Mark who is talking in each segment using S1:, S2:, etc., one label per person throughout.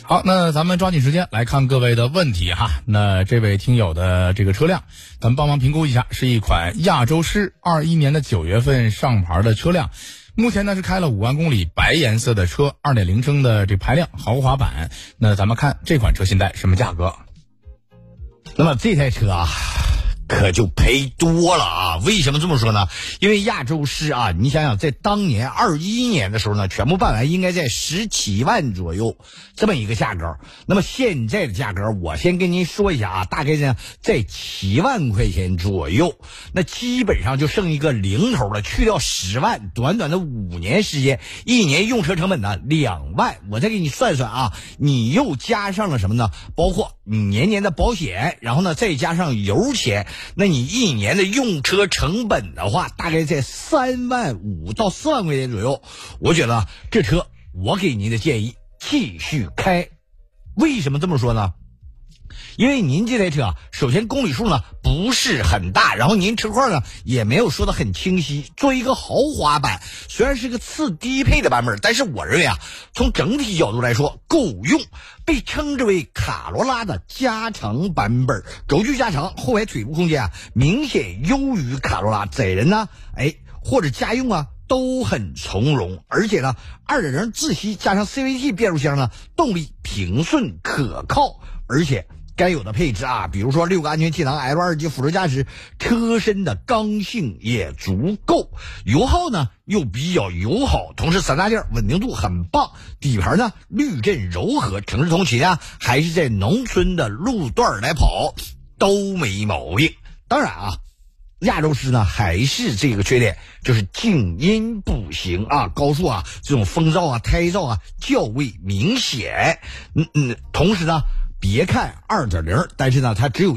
S1: 好，那咱们抓紧时间来看各位的问题哈。那这位听友的这个车辆，咱们帮忙评估一下，是一款亚洲狮21年的9月份上牌的车辆。目前呢是开了5万公里，白颜色的车， 2.0 升的这排量，豪华版。那咱们看这款车现在什么价格？
S2: 那么这台车啊可就赔多了啊！为什么这么说呢？因为亚洲狮啊，你想想，在当年21年的时候呢，全部办完应该在17万左右这么一个价格。那么现在的价格，我先跟您说一下啊，大概呢在7万块钱左右。那基本上就剩一个零头了，去掉10万，短短的5年时间，一年用车成本呢2万。我再给你算算啊，你又加上了什么呢？包括你年年的保险，然后呢再加上油钱。那你一年的用车成本的话，大概在3万5到4万块钱左右。我觉得这车，我给您的建议继续开。为什么这么说呢？因为您这台车啊，首先公里数呢不是很大，然后您车况呢也没有说的很清晰。作为一个豪华版，虽然是个次低配的版本，但是我认为啊，从整体角度来说够用。被称之为卡罗拉的加长版本，轴距加长，后排腿部空间啊明显优于卡罗拉，载人呢或者家用啊都很从容。而且呢 2.0 自吸加上 CVT 变速箱呢，动力平顺可靠，而且该有的配置啊，比如说6个安全气囊、L2 级辅助驾驶，车身的刚性也足够，油耗呢又比较友好，同时3大件稳定度很棒，底盘呢滤震柔和，城市通勤啊还是在农村的路段来跑都没毛病。当然啊，亚洲狮呢还是这个缺点，就是静音不行啊，高速啊这种风噪啊胎噪啊较为明显。同时呢，别看 2.0， 但是呢它只有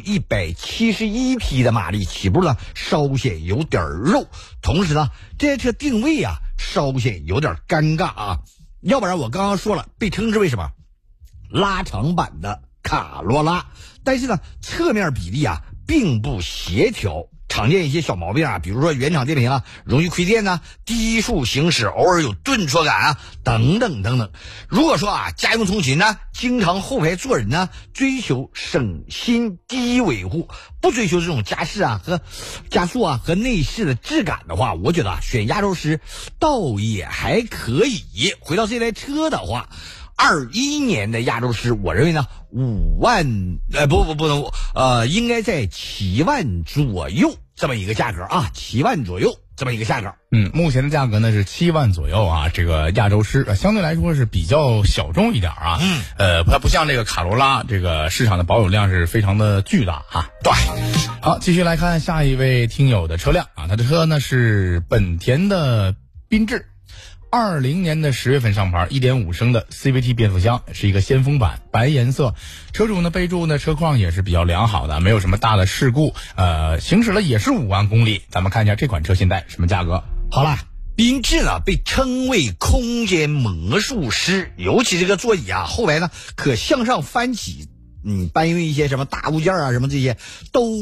S2: 171匹的马力，起步呢稍显有点肉。同时呢，这台车定位啊稍显有点尴尬啊，要不然我刚刚说了，被称之为什么拉长版的卡罗拉，但是呢侧面比例啊并不协调，常见一些小毛病啊，比如说原厂电瓶啊容易亏电呢，低速行驶偶尔有顿挫感啊，等等等等。如果说啊家用通勤呢，经常后排坐人呢，追求省心低维护，不追求这种加饰啊和加速啊和内饰的质感的话，我觉得选亚洲狮倒也还可以。回到这台车的话，21年的亚洲狮，我认为呢5万应该在7万左右这么一个价格啊，7万左右这么一个价格。
S1: 目前的价格呢是7万左右啊。这个亚洲狮相对来说是比较小众一点啊。它不像这个卡罗拉，这个市场的保有量是非常的巨大啊。
S2: 对。
S1: 好，继续来看下一位听友的车辆啊，他的车呢是本田的缤智。20年的10月份上牌， 1.5 升的 CVT 变速箱，是一个先锋版，白颜色。车主呢备注呢车况也是比较良好的，没有什么大的事故，行驶了也是5万公里。咱们看一下这款车现在什么价格。
S2: 好了，缤智呢被称为空间魔术师，尤其这个座椅啊后排呢可向上翻起，搬运一些什么大物件啊什么这些都